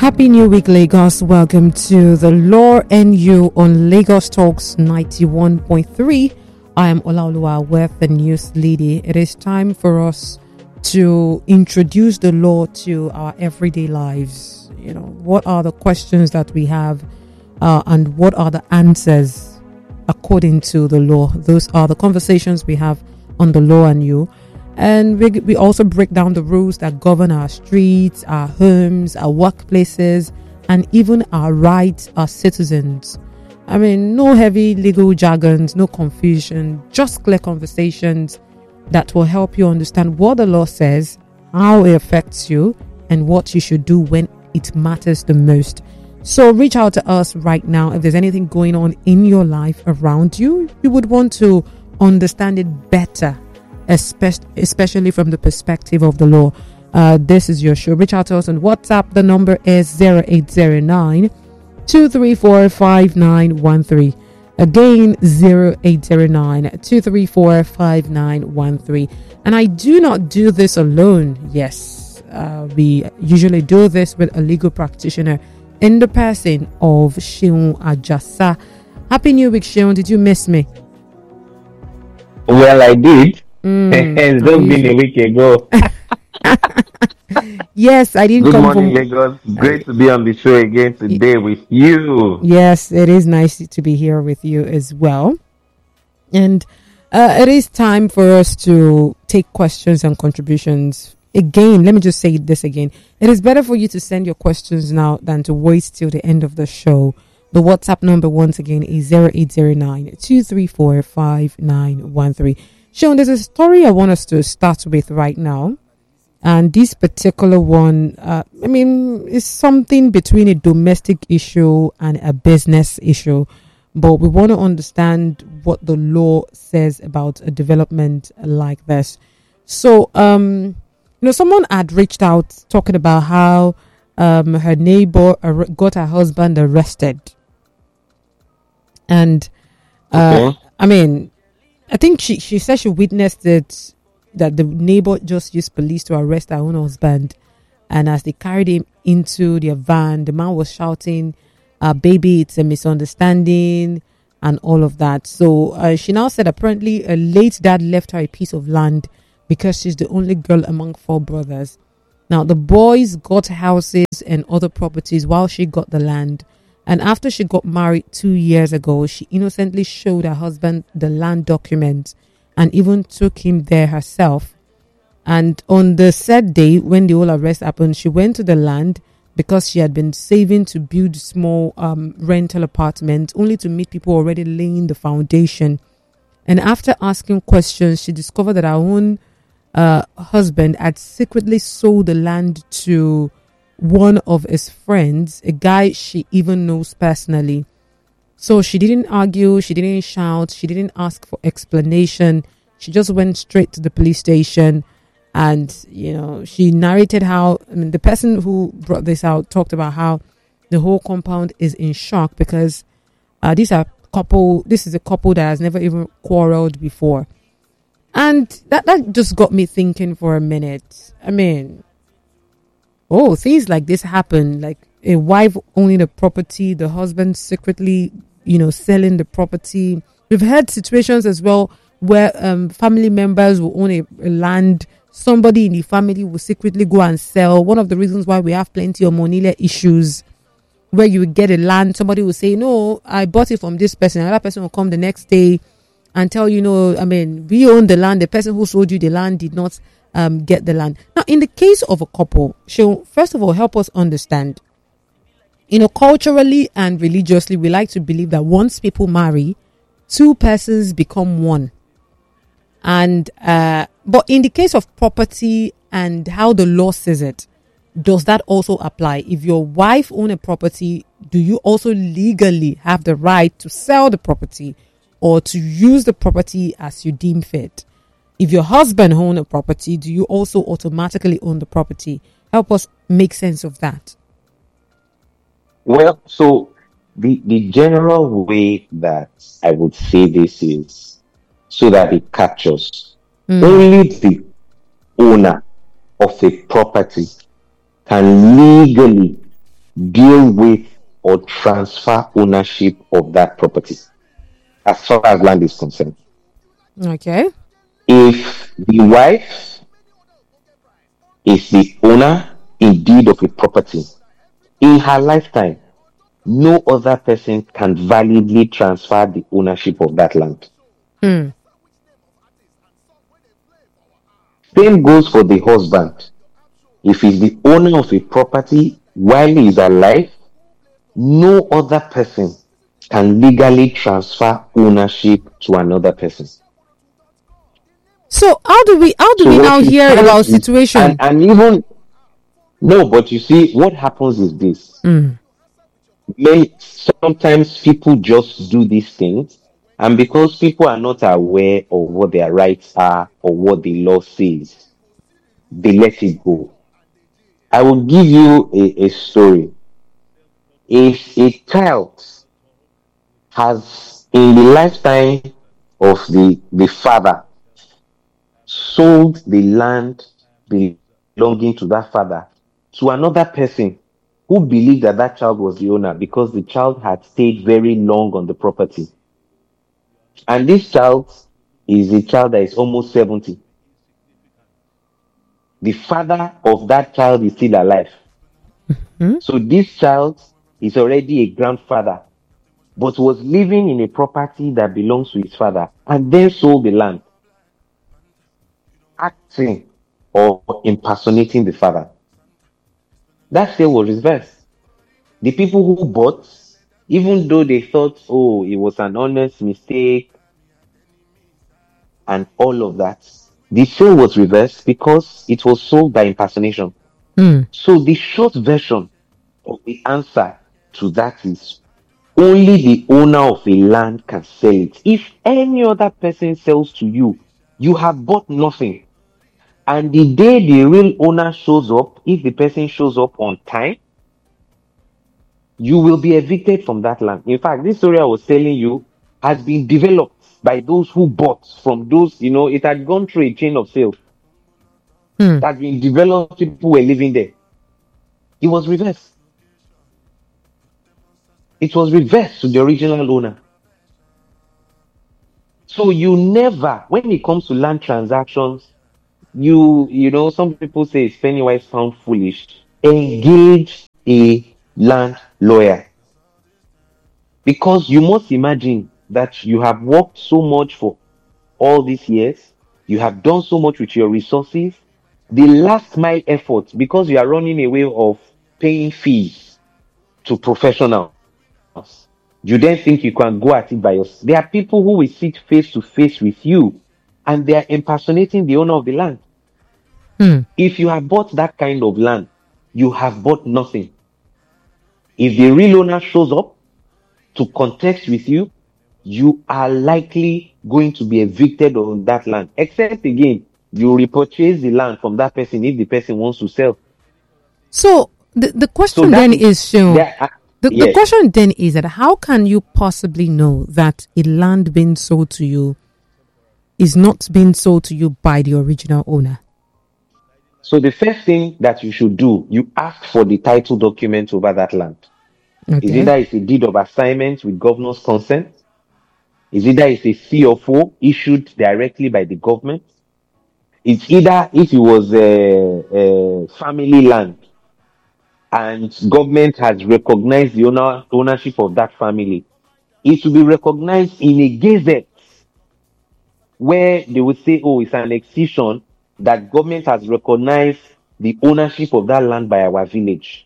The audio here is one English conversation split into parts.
Happy New Week, Lagos. Welcome to the Law and You on Lagos Talks 91.3. I am Olaoluwa with the news lady. It is time for us to introduce the law to our everyday lives. You know, what are the questions that we have and what are the answers according to the law? Those are the conversations we have on the Law and You. And we also break down the rules that govern our streets, our homes, our workplaces, and even our rights as citizens. I mean, no heavy legal jargons, no confusion, just clear conversations that will help you understand what the law says, how it affects you, and what you should do when it matters the most. So reach out to us right now if there's anything going on in your life around you. You would want to understand it better, especially from the perspective of the law. This is your show. Reach out to us on WhatsApp. The number is 0809 234 5913. Again, 0809 234 5913. And I do not do this alone. Yes, we usually do this with a legal practitioner in the person of Sheun Ajasa. Happy New Week, Sheun. Did you miss me? Well, I did. It's just been a week ago. Yes, I didn't Good come morning, from. Lagos. Great to be on the show again today with you. Yes, it is nice to be here with you as well. And it is time for us to take questions and contributions. Again, let me just say this again. It is better for you to send your questions now than to wait till the end of the show. The WhatsApp number once again is 0809 234 5913. Sean, there's a story I want us to start with right now. And this particular one, is something between a domestic issue and a business issue. But we want to understand what the law says about a development like this. So, someone had reached out talking about how her neighbor got her husband arrested. And, Okay. I think she said she witnessed it, that the neighbor just used police to arrest her own husband. And as they carried him into their van, the man was shouting, baby, it's a misunderstanding and all of that. So she now said apparently a late dad left her a piece of land because she's the only girl among 4 brothers. Now, the boys got houses and other properties while she got the land. And after she got married 2 years ago, she innocently showed her husband the land documents and even took him there herself. And on the said day, when the whole arrest happened, she went to the land because she had been saving to build small rental apartments, only to meet people already laying the foundation. And after asking questions, she discovered that her own husband had secretly sold the land to one of his friends, a guy she even knows personally. So she didn't argue, she didn't shout, she didn't ask for explanation. She just went straight to the police station and, she narrated how, the person who brought this out talked about how the whole compound is in shock because this is a couple that has never even quarreled before. And that just got me thinking for a minute. Things like this happen, like a wife owning a property, the husband secretly, selling the property. We've had situations as well where family members will own a land. Somebody in the family will secretly go and sell. One of the reasons why we have plenty of monile issues where you get a land, somebody will say, no, I bought it from this person. Another person will come the next day and tell you, we own the land. The person who sold you the land did not get the land. Now, in the case of a couple, she'll first of all help us understand. Culturally and religiously, we like to believe that once people marry, 2 persons become one. And but in the case of property and how the law says it, does that also apply? If your wife owns a property, do you also legally have the right to sell the property or to use the property as you deem fit? If your husband owns a property, do you also automatically own the property? Help us make sense of that. Well, so the general way that I would say this is so that it captures only the owner of a property can legally deal with or transfer ownership of that property as far as land is concerned. Okay. If the wife is the owner indeed of a property in her lifetime, no other person can validly transfer the ownership of that land. Same goes for the husband. If he's the owner of a property while he is alive, no other person can legally transfer ownership to another person. So how do we now hear about situation? And even no, but you see, what happens is this. Sometimes people just do these things, and because people are not aware of what their rights are or what the law says, they let it go. I will give you a story. If a child has, in the lifetime of the father, sold the land belonging to that father to another person who believed that that child was the owner because the child had stayed very long on the property. And this child is a child that is almost 70. The father of that child is still alive. So this child is already a grandfather, but was living in a property that belongs to his father and then sold the land, acting or impersonating the father. That sale was reversed. The people who bought, even though they thought, oh, it was an honest mistake and all of that, the sale was reversed because it was sold by impersonation. So the short version of the answer to that is only the owner of a land can sell it. If any other person sells to you, you have bought nothing. And the day the real owner shows up, if the person shows up on time, you will be evicted from that land. In fact, this story I was telling you has been developed by those who bought from those, it had gone through a chain of sales. It had been developed, people were living there. It was reversed. It was reversed to the original owner. So you never, when it comes to land transactions, some people say it's penny wise pound foolish. Engage a land lawyer. Because you must imagine that you have worked so much for all these years, you have done so much with your resources, the last mile effort, because you are running away of paying fees to professionals, you then think you can go at it by yourself. There are people who will sit face to face with you and they are impersonating the owner of the land. If you have bought that kind of land, you have bought nothing. If the real owner shows up to contest with you, you are likely going to be evicted on that land. Except again, you repurchase the land from that person if the person wants to sell. So the question then is, the question then is that how can you possibly know that a land being sold to you is not being sold to you by the original owner? So the first thing that you should do, you ask for the title document over that land. Okay. Is either it's a deed of assignment with governor's consent, is either it's a CFO issued directly by the government, it's either if it was a family land and government has recognized the ownership of that family, it will be recognized in a gazette where they would say, oh, it's an excision that government has recognized the ownership of that land by our village.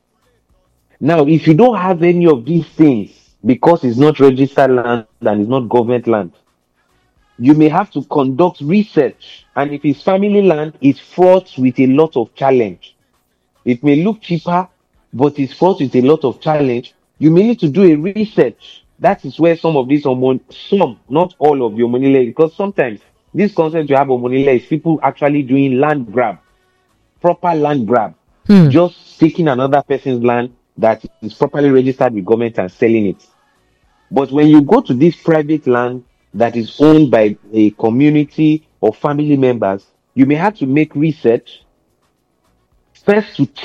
Now, if you don't have any of these things, because it's not registered land and it's not government land, you may have to conduct research. And if it's family land, it's fraught with a lot of challenge. It may look cheaper, but it's fraught with a lot of challenge. You may need to do a research. That is where some of these not all of your money, because sometimes this concept you have of money is people actually doing land grab, proper land grab, just taking another person's land that is properly registered with government and selling it. But when you go to this private land that is owned by a community or family members, you may have to make research first to check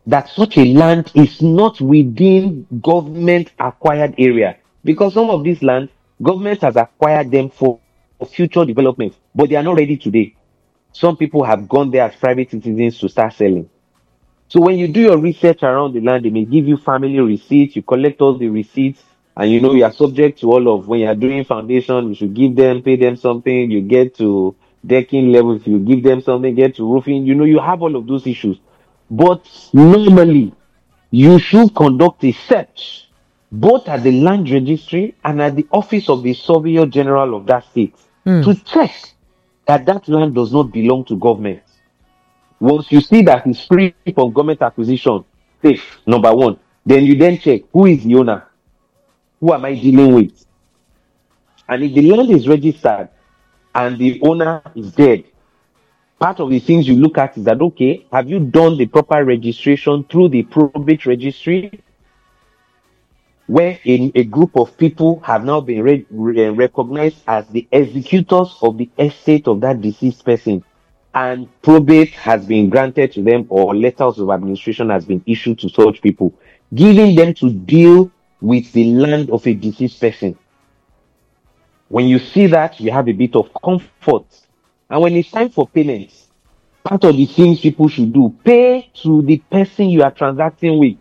that such a land is not within government acquired area, because some of these land government has acquired them for future development, but they are not ready today. Some people have gone there as private citizens to start selling. So when you do your research around the land, they may give you family receipts. You collect all the receipts, and you are subject to all of, when you are doing foundation, you should give them, pay them something. You get to decking level, if you give them something, get to roofing. You have all of those issues. But normally, you should conduct a search both at the land registry and at the office of the surveyor general of that state to check that that land does not belong to government. Once you see that it's free from government acquisition, safe, number one, then you then check who is the owner, who am I dealing with. And if the land is registered and the owner is dead, part of the things you look at is that, okay, have you done the proper registration through the probate registry, where a group of people have now been recognized as the executors of the estate of that deceased person, and probate has been granted to them, or letters of administration has been issued to such people, giving them to deal with the land of a deceased person. When you see that, you have a bit of comfort. And when it's time for payments, part of the things people should do, pay to the person you are transacting with.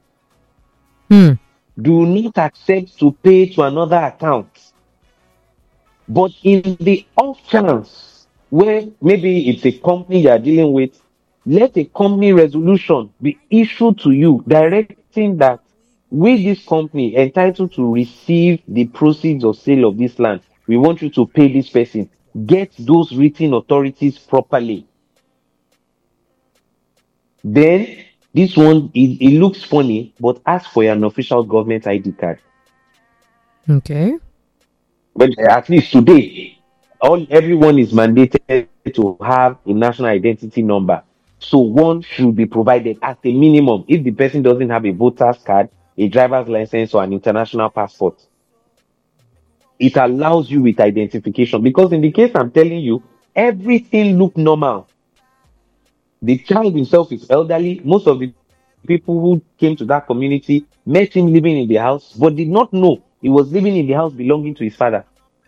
Do not accept to pay to another account. But in the off chance where maybe it's a company you are dealing with, let a company resolution be issued to you directing that with this company entitled to receive the proceeds of sale of this land, we want you to pay this person. Get those written authorities properly. Then this one, it looks funny, but ask for an official government ID card. Okay. But at least today, everyone is mandated to have a national identity number. So one should be provided at a minimum if the person doesn't have a voter's card, a driver's license, or an international passport. It allows you with identification, because in the case I'm telling you, everything looked normal. The child himself is elderly. Most of the people who came to that community met him living in the house, but did not know he was living in the house belonging to his father.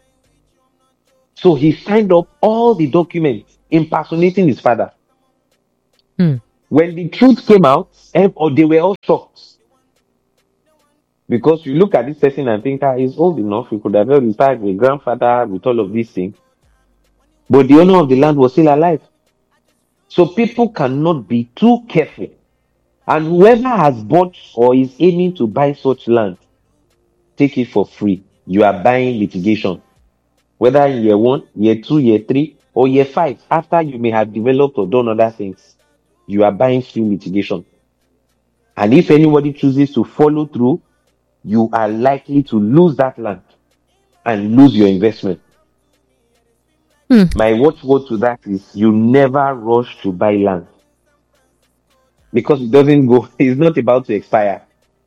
So he signed up all the documents impersonating his father. When the truth came out, they were all shocked. Because you look at this person and think, he's old enough, he could have retired with grandfather with all of these things. But the owner of the land was still alive. So people cannot be too careful. And whoever has bought or is aiming to buy such land, take it for free. You are buying litigation. Whether in year 1, year 2, year 3, or year 5, after you may have developed or done other things, you are buying free litigation. And if anybody chooses to follow through, you are likely to lose that land and lose your investment. My watchword to that is, you never rush to buy land, because it's not about to expire.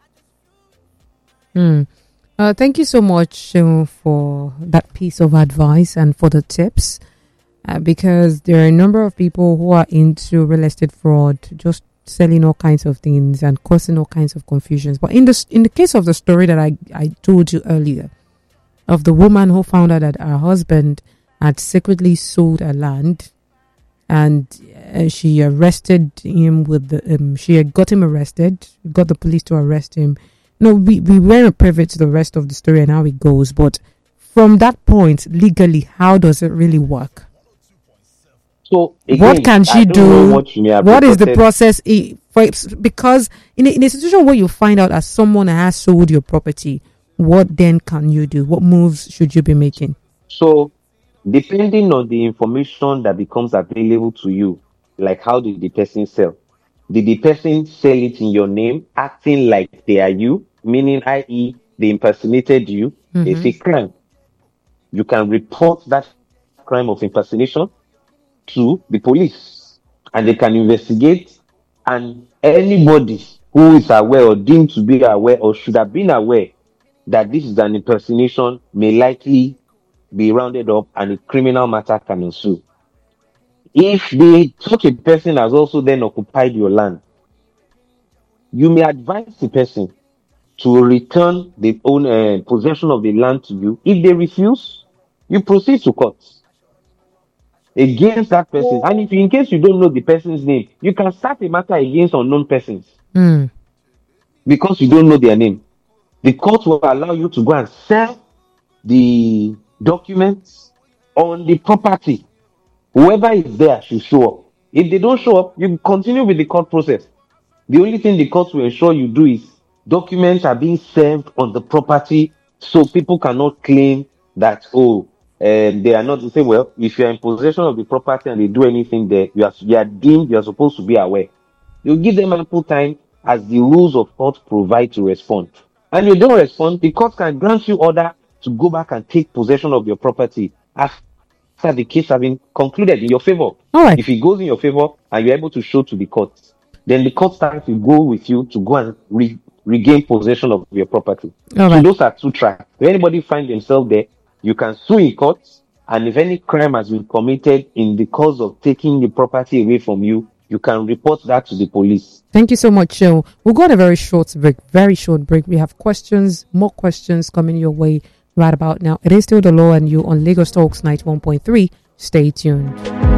Thank you so much for that piece of advice and for the tips, because there are a number of people who are into real estate fraud, just selling all kinds of things and causing all kinds of confusions. But in the case of the story that I told you earlier, of the woman who found out that her husband had secretly sold her land, and she arrested him she had got him arrested, got the police to arrest him. No, we weren't privy to the rest of the story and how it goes, but from that point, legally, how does it really work? So again, what can she do? What is the process? Because in a situation where you find out that someone has sold your property, what then can you do? What moves should you be making? So, depending on the information that becomes available to you, like how did the person sell? Did the person sell it in your name, acting like they are you, meaning, i.e., they impersonated you? It's a crime. You can report that crime of impersonation to the police, and they can investigate, and anybody who is aware or deemed to be aware or should have been aware that this is an impersonation may likely be rounded up, and a criminal matter can ensue. If such a person has also then occupied your land, you may advise the person to return the own possession of the land to you. If they refuse, you proceed to court against that person. And if in case you don't know the person's name, you can start a matter against unknown persons because you don't know their name. The court will allow you to go and sell the documents on the property. Whoever is there should show up. If they don't show up, you continue with the court process. The only thing the court will ensure you do is documents are being served on the property, so people cannot claim that they are not to say, well, if you are in possession of the property and they do anything there, you are deemed, you are supposed to be aware. You give them ample time as the rules of court provide to respond. And you don't respond, the court can grant you order to go back and take possession of your property after the case has been concluded in your favor. All right. If it goes in your favor and you're able to show to the court, then the court starts to go with you to go and regain possession of your property. All right. So those are two tracks. If anybody find themselves there, you can sue in court, and if any crime has been committed in the course of taking the property away from you, you can report that to the police. Thank you so much. We'll go on a very short break. We have more questions coming your way right about now. It is still the Law and You on Lagos Talks 91.3. Stay tuned.